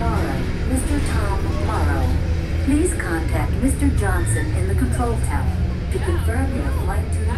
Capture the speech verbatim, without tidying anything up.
Aurora, Mister Tom Morrow. Please contact Mister Johnson in the control tower to confirm your flight to